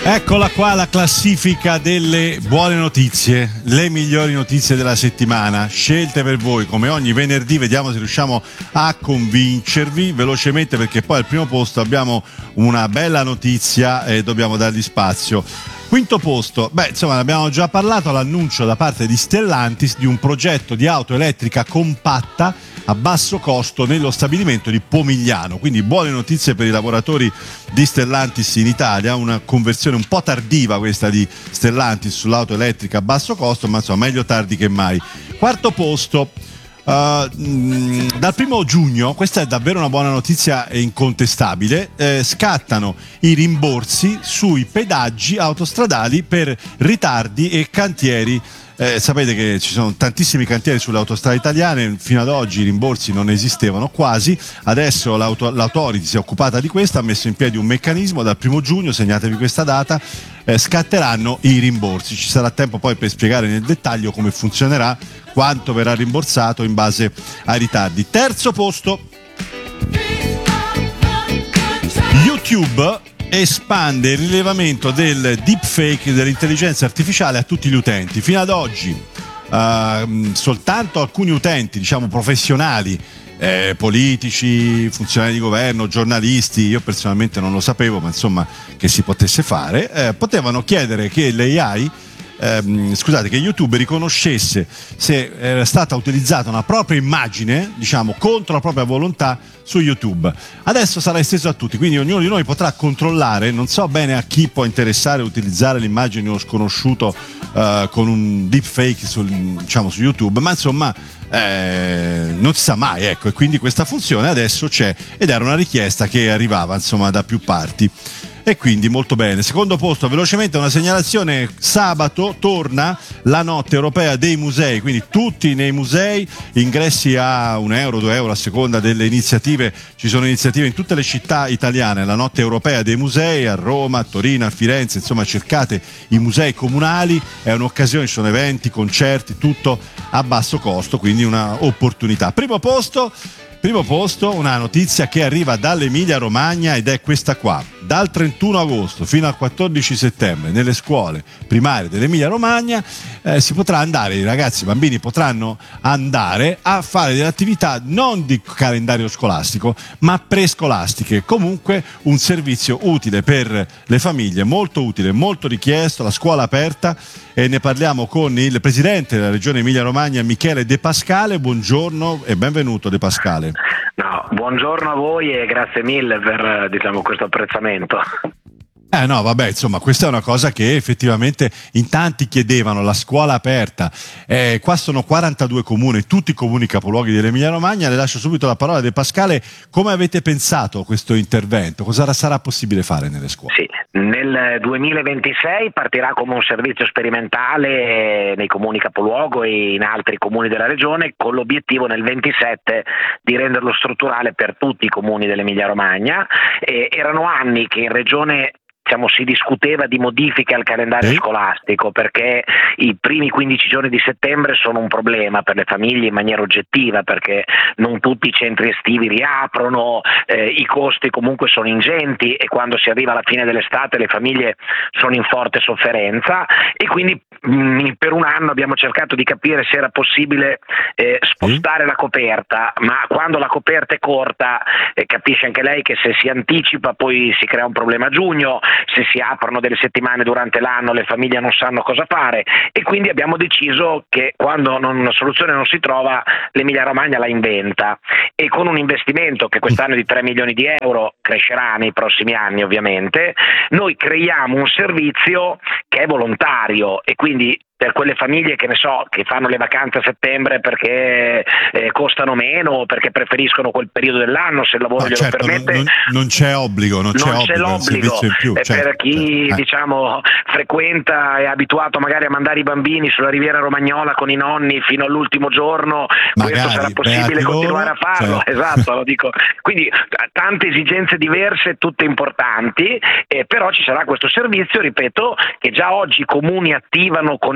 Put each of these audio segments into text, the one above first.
Eccola qua la classifica delle buone notizie, le migliori notizie della settimana, scelte per voi come ogni venerdì. Vediamo se riusciamo a convincervi velocemente, perché poi al primo posto abbiamo una bella notizia e dobbiamo dargli spazio. Quinto posto, insomma, ne abbiamo già parlato, l'annuncio da parte di Stellantis di un progetto di auto elettrica compatta a basso costo nello stabilimento di Pomigliano. Quindi buone notizie per i lavoratori di Stellantis in Italia, una conversione un po' tardiva questa di Stellantis sull'auto elettrica a basso costo, ma insomma meglio tardi che mai. Quarto posto, dal 1° giugno, questa è davvero una buona notizia e incontestabile, scattano i rimborsi sui pedaggi autostradali per ritardi e cantieri. Sapete che ci sono tantissimi cantieri sulle autostrade italiane, fino ad oggi i rimborsi non esistevano quasi, adesso l'Authority si è occupata di questo, ha messo in piedi un meccanismo. Dal 1° giugno, segnatevi questa data, scatteranno i rimborsi. Ci sarà tempo poi per spiegare nel dettaglio come funzionerà, quanto verrà rimborsato in base ai ritardi. Terzo posto, YouTube espande il rilevamento del deepfake, dell'intelligenza artificiale, a tutti gli utenti. Fino ad oggi soltanto alcuni utenti, diciamo professionali, politici, funzionari di governo, giornalisti, io personalmente non lo sapevo, ma insomma che si potesse fare, potevano chiedere che l'AI che YouTube riconoscesse se era stata utilizzata una propria immagine, diciamo, contro la propria volontà su YouTube. Adesso sarà esteso a tutti, quindi ognuno di noi potrà controllare, non so bene a chi può interessare utilizzare l'immagine di uno sconosciuto con un deepfake su YouTube, ma insomma non si sa mai, ecco, e quindi questa funzione adesso c'è ed era una richiesta che arrivava insomma da più parti. E quindi molto bene. Secondo posto, velocemente una segnalazione: sabato torna la notte europea dei musei, quindi tutti nei musei, ingressi a €1, €2 a seconda delle iniziative. Ci sono iniziative in tutte le città italiane, la notte europea dei musei, a Roma, a Torino, a Firenze, insomma cercate i musei comunali, è un'occasione, ci sono eventi, concerti, tutto a basso costo, quindi una opportunità. Primo posto, una notizia che arriva dall'Emilia Romagna ed è questa qua. Dal 31 agosto fino al 14 settembre nelle scuole primarie dell'Emilia Romagna si potrà andare, i bambini potranno andare a fare delle attività non di calendario scolastico ma prescolastiche. Comunque un servizio utile per le famiglie, molto utile, molto richiesto, la scuola aperta, e ne parliamo con il presidente della regione Emilia Romagna, Michele De Pascale. Buongiorno e benvenuto De Pascale. No, buongiorno a voi e grazie mille per questo apprezzamento. Insomma, questa è una cosa che effettivamente in tanti chiedevano, la scuola aperta. Qua sono 42 comuni, tutti i comuni capoluoghi dell'Emilia Romagna. Le lascio subito la parola a De Pascale. Come avete pensato a questo intervento? Cosa sarà possibile fare nelle scuole? Sì, nel 2026 partirà come un servizio sperimentale nei comuni capoluogo e in altri comuni della regione, con l'obiettivo nel 27 di renderlo strutturale per tutti i comuni dell'Emilia Romagna. Erano anni che in regione si discuteva di modifiche al calendario scolastico, perché i primi 15 giorni di settembre sono un problema per le famiglie in maniera oggettiva, perché non tutti i centri estivi riaprono, i costi comunque sono ingenti e quando si arriva alla fine dell'estate le famiglie sono in forte sofferenza, e quindi per un anno abbiamo cercato di capire se era possibile spostare la coperta, ma quando la coperta è corta capisce anche lei che se si anticipa poi si crea un problema a giugno, se si aprono delle settimane durante l'anno le famiglie non sanno cosa fare, e quindi abbiamo deciso che quando una soluzione non si trova l'Emilia Romagna la inventa, e con un investimento che quest'anno è di 3 milioni di euro, crescerà nei prossimi anni ovviamente, noi creiamo un servizio che è volontario, e quindi per quelle famiglie che fanno le vacanze a settembre perché costano meno o perché preferiscono quel periodo dell'anno, se il lavoro glielo permette, non c'è obbligo, non c'è l'obbligo in più, per chi frequenta, è abituato magari a mandare i bambini sulla Riviera Romagnola con i nonni fino all'ultimo giorno, questo sarà possibile continuare a farlo, esatto, lo dico. Quindi tante esigenze diverse, tutte importanti, però ci sarà questo servizio, ripeto, che già oggi i comuni attivano con il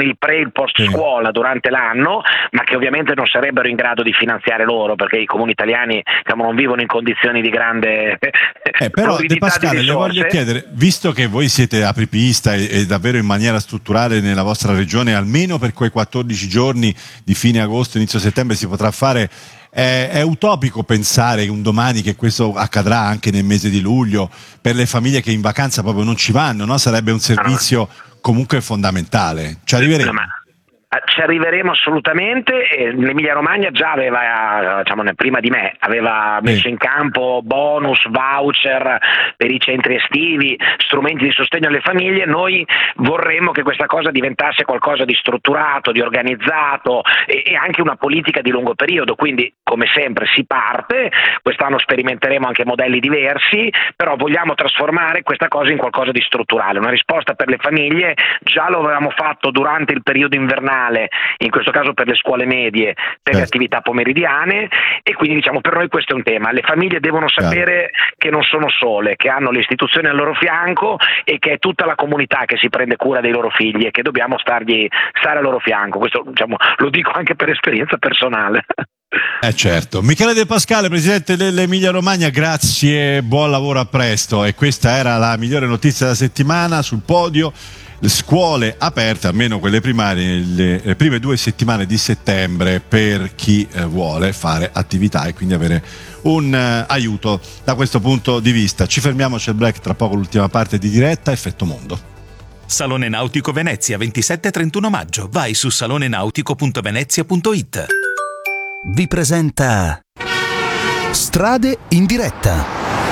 il pre e il post scuola durante l'anno, ma che ovviamente non sarebbero in grado di finanziare loro, perché i comuni italiani non vivono in condizioni di grande però De Pascale, le voglio chiedere, visto che voi siete apripista e davvero in maniera strutturale nella vostra regione, almeno per quei 14 giorni di fine agosto, inizio settembre si potrà fare, è utopico pensare un domani che questo accadrà anche nel mese di luglio per le famiglie che in vacanza proprio non ci vanno, no? Sarebbe un servizio comunque fondamentale. Ci arriveremo? Ci arriveremo assolutamente. L'Emilia Romagna già aveva, prima di me, aveva messo in campo bonus, voucher per i centri estivi, strumenti di sostegno alle famiglie. Noi vorremmo che questa cosa diventasse qualcosa di strutturato, di organizzato e anche una politica di lungo periodo. Quindi, come sempre, si parte. Quest'anno sperimenteremo anche modelli diversi, però vogliamo trasformare questa cosa in qualcosa di strutturale, una risposta per le famiglie. Già lo avevamo fatto durante il periodo invernale, in questo caso per le scuole medie, per le attività pomeridiane, e quindi per noi questo è un tema. Le famiglie devono sapere che non sono sole, che hanno le istituzioni al loro fianco e che è tutta la comunità che si prende cura dei loro figli e che dobbiamo stare al loro fianco. Questo lo dico anche per esperienza personale. Certo. Michele De Pascale, presidente dell'Emilia Romagna, grazie, buon lavoro, a presto. E questa era la migliore notizia della settimana. Sul podio le scuole aperte, almeno quelle primarie, le prime 2 settimane di settembre per chi vuole fare attività e quindi avere un aiuto da questo punto di vista. Ci fermiamo, c'è il break, tra poco l'ultima parte di diretta. Effetto Mondo. Salone Nautico Venezia, 27-31 maggio. Vai su salonenautico.venezia.it. Vi presenta Strade in diretta.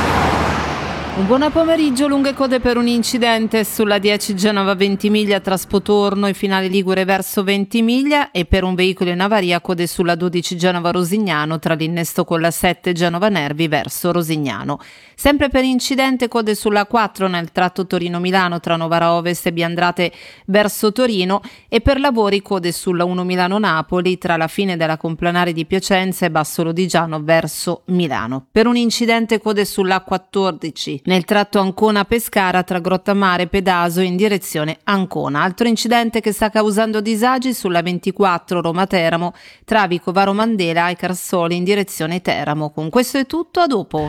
Un buon pomeriggio. Lunghe code per un incidente sulla 10 Genova-Ventimiglia tra Spotorno e Finale Ligure verso Ventimiglia, e per un veicolo in avaria code sulla 12 Genova-Rosignano tra l'innesto con la 7 Genova-Nervi verso Rosignano. Sempre per incidente code sulla 4 nel tratto Torino-Milano tra Novara Ovest e Biandrate verso Torino, e per lavori code sulla 1 Milano-Napoli tra la fine della Complanare di Piacenza e Basso Lodigiano verso Milano. Per un incidente code sulla 14 nel tratto Ancona-Pescara tra Grottamare e Pedaso in direzione Ancona. Altro incidente che sta causando disagi sulla 24 Roma-Teramo tra Vicovaro Mandela e Carsoli in direzione Teramo. Con questo è tutto, a dopo.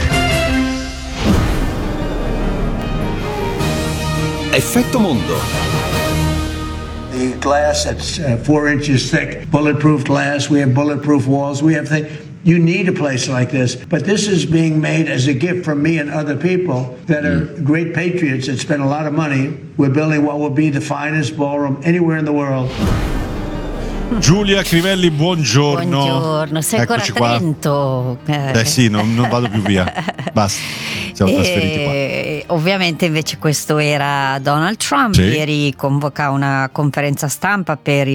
Effetto Mondo. The glass that's 4 inches thick, bulletproof glass. We have bulletproof walls. We have things. You need a place like this, but this is being made as a gift from me and other people that are great patriots that spend a lot of money. We're building what will be the finest ballroom anywhere in the world. Giulia Crivelli, buongiorno. Buongiorno, sei ancora attento. Sì, non vado più via. Basta, siamo trasferiti qua. Ovviamente invece questo era Donald Trump. Ieri convoca una conferenza stampa per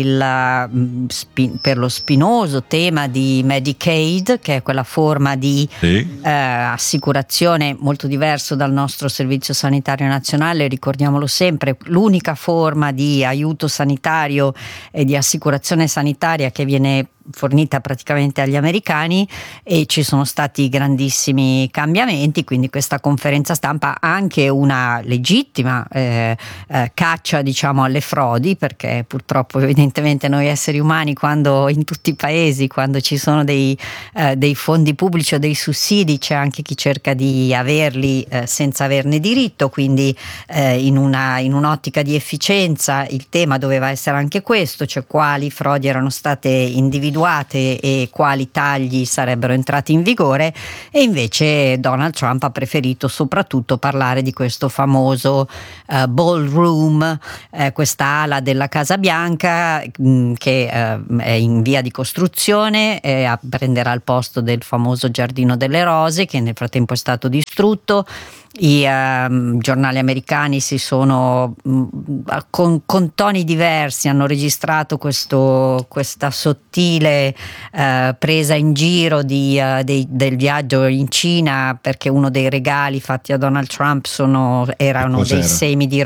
lo spinoso tema di Medicaid, che è quella forma di assicurazione molto diverso dal nostro Servizio Sanitario Nazionale. Ricordiamolo sempre, l'unica forma di aiuto sanitario e di assicurazione sanitaria che viene fornita praticamente agli americani, e ci sono stati grandissimi cambiamenti, quindi questa conferenza stampa anche una legittima caccia alle frodi, perché purtroppo evidentemente noi esseri umani, quando in tutti i paesi, quando ci sono dei fondi pubblici o dei sussidi, c'è anche chi cerca di averli senza averne diritto, quindi in un'ottica di efficienza il tema doveva essere anche questo, cioè quali frodi erano state individuate e quali tagli sarebbero entrati in vigore. E invece Donald Trump ha preferito soprattutto parlare di questo famoso ballroom, questa ala della Casa Bianca che è in via di costruzione, prenderà il posto del famoso Giardino delle Rose, che nel frattempo è stato distrutto. I giornali americani si sono con toni diversi hanno registrato questa sottile presa in giro del viaggio in Cina, perché uno dei regali fatti a Donald Trump Trump erano dei semi di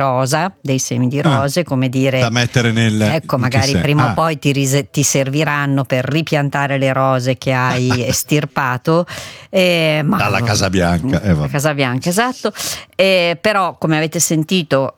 rose, come dire, da mettere ecco, magari prima o poi ti serviranno per ripiantare le rose che hai estirpato, dalla Casa Bianca. Casa Bianca, esatto. Però, come avete sentito,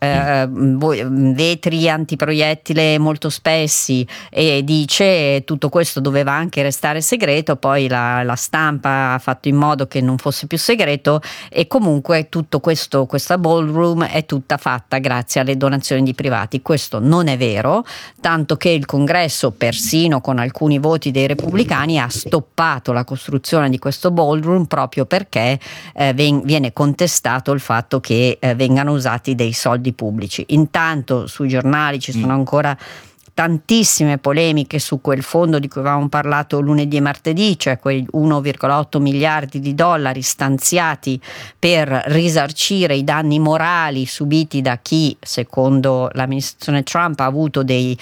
vetri antiproiettile molto spessi, e dice tutto questo doveva anche restare segreto, poi la stampa ha fatto in modo che non fosse più segreto, e comunque tutto questo, questa ballroom è tutta fatta grazie alle donazioni di privati. Questo non è vero, tanto che il Congresso, persino con alcuni voti dei repubblicani, ha stoppato la costruzione di questo ballroom proprio perché viene contestato il fatto che vengano usati dei soldi pubblici. Intanto sui giornali ci sono ancora tantissime polemiche su quel fondo di cui avevamo parlato lunedì e martedì, cioè quei 1,8 miliardi di dollari stanziati per risarcire i danni morali subiti da chi, secondo l'amministrazione Trump, ha avuto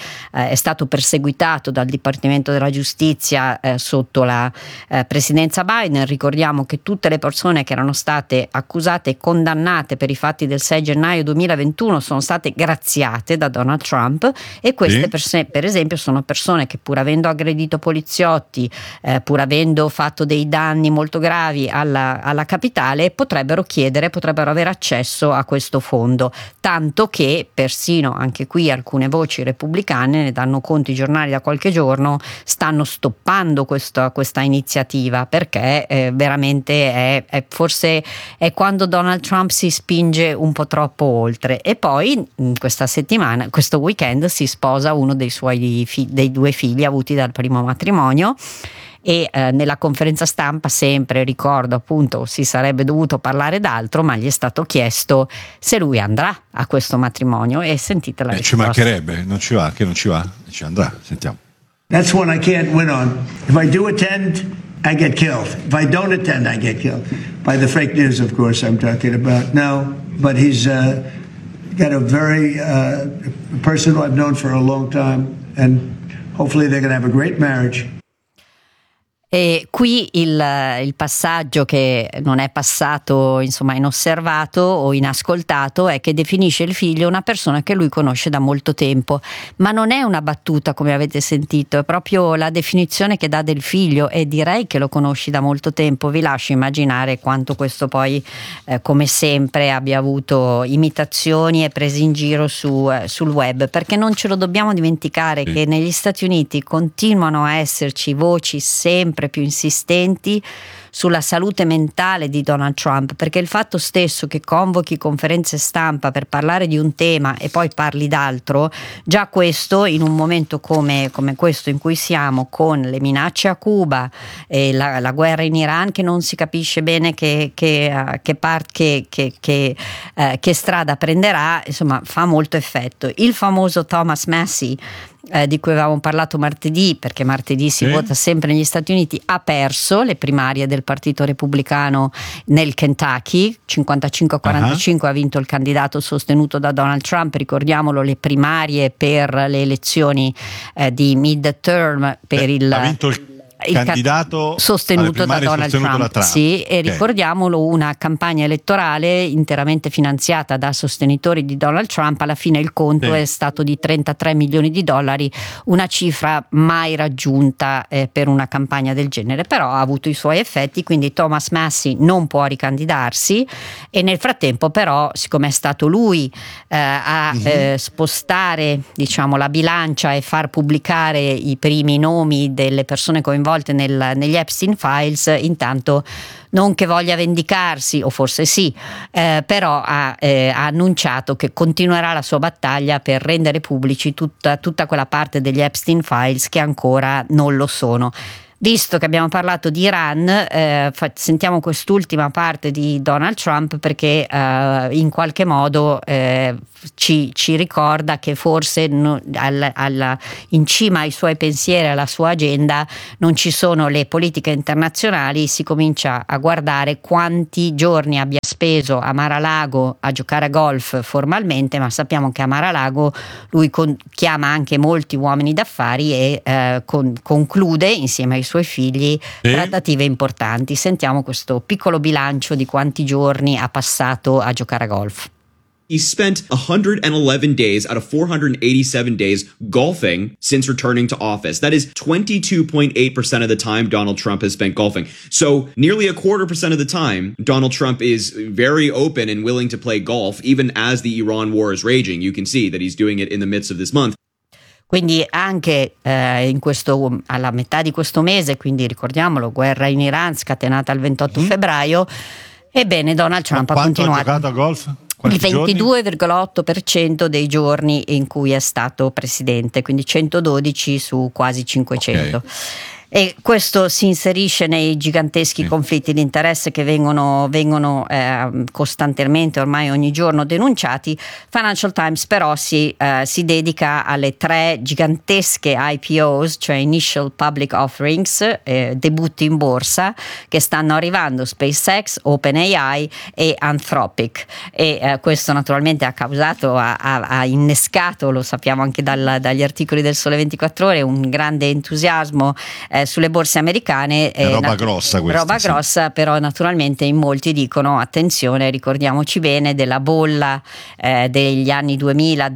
è stato perseguitato dal Dipartimento della Giustizia sotto la presidenza Biden. Ricordiamo che tutte le persone che erano state accusate e condannate per i fatti del 6 gennaio 2021 sono state graziate da Donald Trump, e queste per esempio sono persone che, pur avendo aggredito poliziotti, pur avendo fatto dei danni molto gravi alla capitale, potrebbero avere accesso a questo fondo, tanto che persino anche qui alcune voci repubblicane, ne danno conto i giornali da qualche giorno, stanno stoppando questa iniziativa, perché veramente forse è quando Donald Trump si spinge un po' troppo oltre. E poi questa settimana, questo weekend, si sposa uno dei due figli avuti dal primo matrimonio, e nella conferenza stampa, sempre ricordo, appunto, si sarebbe dovuto parlare d'altro, ma gli è stato chiesto se lui andrà a questo matrimonio, e sentite la risposta. Ci mancherebbe, non ci va, ci andrà, sentiamo. That's one I can't win on. If I do attend, I get killed. If I don't attend, I get killed. By the fake news, of course, I'm talking about. No, but he's got a very person who I've known for a long time, and hopefully they're going to have a great marriage. E qui il passaggio che non è passato, insomma, inosservato o inascoltato, è che definisce il figlio una persona che lui conosce da molto tempo, ma non è una battuta, come avete sentito, è proprio la definizione che dà del figlio, e direi che lo conosci da molto tempo. Vi lascio immaginare quanto questo poi, come sempre, abbia avuto imitazioni e presi in giro sul web, perché non ce lo dobbiamo dimenticare che negli Stati Uniti continuano a esserci voci sempre più insistenti sulla salute mentale di Donald Trump, perché il fatto stesso che convochi conferenze stampa per parlare di un tema e poi parli d'altro, già questo, in un momento come questo in cui siamo, con le minacce a Cuba e la guerra in Iran, che non si capisce bene che strada prenderà, insomma, fa molto effetto. Il famoso Thomas Massie, di cui avevamo parlato martedì, perché martedì si vota sempre negli Stati Uniti, ha perso le primarie del Partito Repubblicano nel Kentucky, 55-45, ha vinto il candidato sostenuto da Donald Trump. Ricordiamolo, le primarie per le elezioni di mid-term per ha vinto il candidato sostenuto da Donald Trump. Sì, e ricordiamolo, una campagna elettorale interamente finanziata da sostenitori di Donald Trump. Alla fine il conto è stato di $33 milioni, una cifra mai raggiunta per una campagna del genere, però ha avuto i suoi effetti, quindi Thomas Massie non può ricandidarsi, e nel frattempo però, siccome è stato lui a spostare, diciamo, la bilancia e far pubblicare i primi nomi delle persone coinvolte negli Epstein Files, intanto, non che voglia vendicarsi, o forse sì, però ha annunciato che continuerà la sua battaglia per rendere pubblici tutta quella parte degli Epstein Files che ancora non lo sono. Visto che abbiamo parlato di Iran, sentiamo quest'ultima parte di Donald Trump, perché in qualche modo ci ricorda che forse in cima ai suoi pensieri, alla sua agenda, non ci sono le politiche internazionali. Si comincia a guardare quanti giorni abbia speso a Mar-a-Lago a giocare a golf formalmente, ma sappiamo che a Mar-a-Lago lui chiama anche molti uomini d'affari e conclude insieme ai suoi suoi figli, trattative importanti. Sentiamo questo piccolo bilancio di quanti giorni ha passato a giocare a golf. He spent 111 days out of 487 days golfing since returning to office. That is 22.8% of the time Donald Trump has spent golfing. So nearly 1/4% of the time, Donald Trump is very open and willing to play golf, even as the Iran war is raging. You can see that he's doing it in the midst of this month. Quindi anche alla metà di questo mese, quindi ricordiamolo, guerra in Iran scatenata il 28 febbraio, ebbene Donald Trump ha continuato. Ha giocato a golf? Il 22,8% dei giorni in cui è stato presidente, quindi 112 su quasi 500. Okay. E questo si inserisce nei giganteschi conflitti di interesse che vengono costantemente, ormai ogni giorno, denunciati. Financial Times però si dedica alle 3 gigantesche IPOs, cioè Initial Public Offerings, debutti in borsa, che stanno arrivando: SpaceX, OpenAI e Anthropic. E questo naturalmente ha innescato, lo sappiamo anche dagli articoli del Sole 24 Ore, un grande entusiasmo sulle borse americane. Roba grossa questa. Roba grossa, però naturalmente in molti dicono attenzione, ricordiamoci bene della bolla degli anni 2000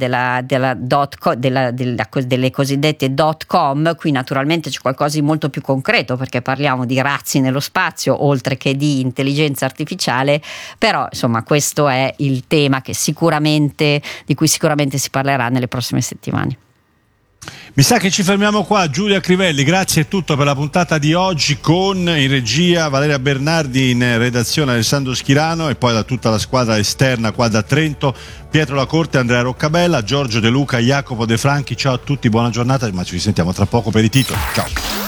delle cosiddette .com. Qui naturalmente c'è qualcosa di molto più concreto, perché parliamo di razzi nello spazio oltre che di intelligenza artificiale, però insomma questo è il tema di cui sicuramente si parlerà nelle prossime settimane. Mi sa che ci fermiamo qua. Giulia Crivelli, grazie, è tutto per la puntata di oggi, con in regia Valeria Bernardi, in redazione Alessandro Schirano, e poi da tutta la squadra esterna qua da Trento, Pietro Lacorte, Andrea Roccabella, Giorgio De Luca, Jacopo De Franchi. Ciao a tutti, buona giornata, ma ci risentiamo tra poco per i titoli. Ciao.